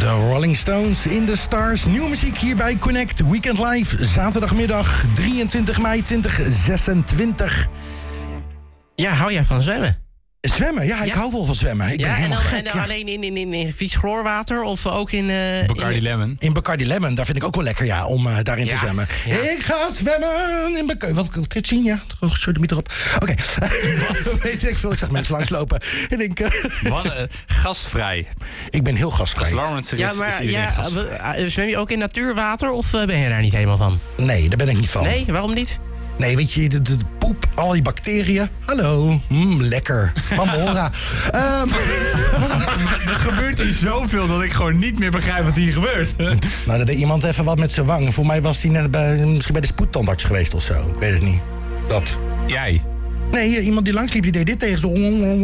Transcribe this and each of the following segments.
Rolling Stones in the Stars. Nieuwe muziek hier bij Connect Weekend Live. Zaterdagmiddag 23 mei 2026. Ja, hou jij van zwemmen? Zwemmen? Ja, ik hou wel van zwemmen. Ik ben en gek, dan alleen in vies chloorwater of ook in... Bacardi Lemon. In Bacardi Lemon, daar vind ik ook wel lekker, ja, om daarin te zwemmen. Ja. Ik ga zwemmen in Bacardi... Wat kun je het zien, ja? Zo de erop. Oké. Weet ik veel. Ik zag mensen langslopen. En denk... Gastvrij. Ik ben heel gastvrij. Als Lawrence er is, is iedereen gastvrij. Zwem je ook in natuurwater of ben je daar niet helemaal van? Nee, daar ben ik niet van. Nee, waarom niet? Nee, weet je, de poep, al die bacteriën. Hallo, lekker. Van Mora. Er gebeurt hier zoveel dat ik gewoon niet meer begrijp wat hier gebeurt. Nou, dan deed iemand even wat met zijn wang. Voor mij was hij net misschien bij de spoedtandarts geweest of zo. Ik weet het niet. Dat. Jij? Nee, iemand die langsliep, die deed dit tegen zo.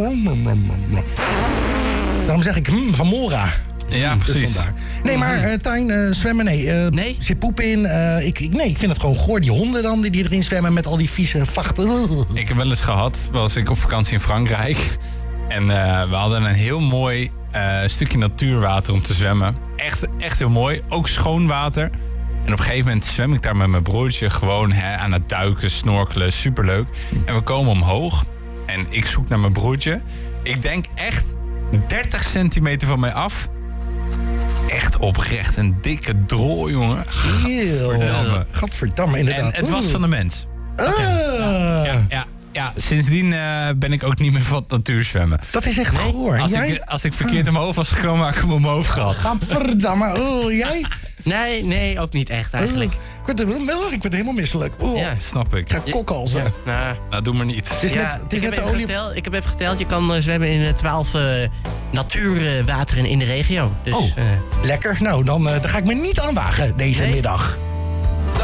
Daarom zeg ik, van Mora. Ja, precies. Dus nee, maar Tijn, zwemmen, nee. Nee? Zit poep in. Nee, ik vind het gewoon goor. Die honden dan, die erin zwemmen met al die vieze vachten. Ik heb wel eens gehad, was ik op vakantie in Frankrijk. En we hadden een heel mooi stukje natuurwater om te zwemmen. Echt heel mooi. Ook schoon water. En op een gegeven moment zwem ik daar met mijn broertje gewoon aan het duiken, snorkelen. Superleuk. En we komen omhoog. En ik zoek naar mijn broertje. Ik denk echt 30 centimeter van mij af. Echt oprecht een dikke drol, jongen. Gadverdamme, inderdaad. En het was van de mens. Ja, sindsdien ben ik ook niet meer van het natuurzwemmen. Dat is echt goor. Als ik verkeerd in mijn hoofd was gekomen, had ik hem op mijn hoofd gehad. Gadverdamme, jij? Nee, ook niet echt eigenlijk. Ik word helemaal misselijk. Ja. Snap ik. Ik ga kokhalzen. Nou, doe maar niet. Het is net de olie. Ik heb even geteld, je kan zwemmen in 12 natuurwateren in de regio. Dus, lekker. Nou, dan ga ik me niet aan wagen deze middag.